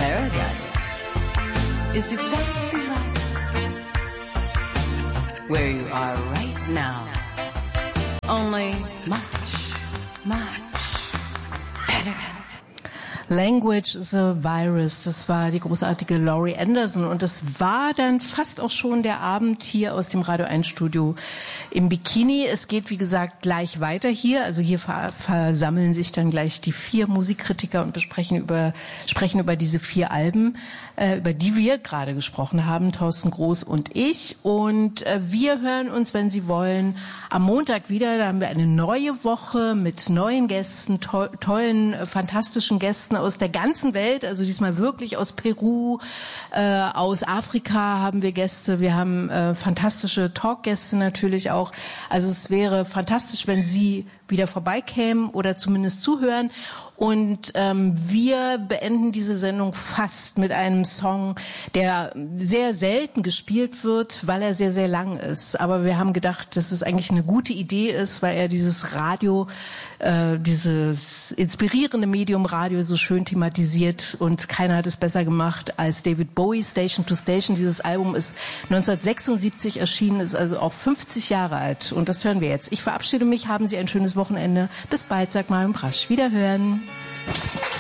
paradise is exactly right where you are right now. Only much, much better. Language is a Virus, das war die großartige Laurie Anderson und das war dann fast auch schon der Abend hier aus dem Radio 1 Studio im Bikini. Es geht wie gesagt gleich weiter hier, also hier versammeln sich dann gleich die 4 Musikkritiker und sprechen über diese 4 Alben, über die wir gerade gesprochen haben, Thorsten Groß und ich, und wir hören uns, wenn Sie wollen, am Montag wieder. Da haben wir eine neue Woche mit neuen Gästen, tollen, fantastischen Gästen aus der ganzen Welt, also diesmal wirklich aus Peru, aus Afrika haben wir Gäste, wir haben fantastische Talkgäste natürlich auch, also es wäre fantastisch, wenn Sie wieder vorbeikämen oder zumindest zuhören. Und wir beenden diese Sendung fast mit einem Song, der sehr selten gespielt wird, weil er sehr, sehr lang ist. Aber wir haben gedacht, dass es eigentlich eine gute Idee ist, weil er dieses Radio, dieses inspirierende Medium Radio so schön thematisiert. Und keiner hat es besser gemacht als David Bowie, Station to Station. Dieses Album ist 1976 erschienen, ist also auch 50 Jahre alt. Und das hören wir jetzt. Ich verabschiede mich, haben Sie ein schönes Wochenende. Bis bald, sagt Marion Brasch. Wiederhören.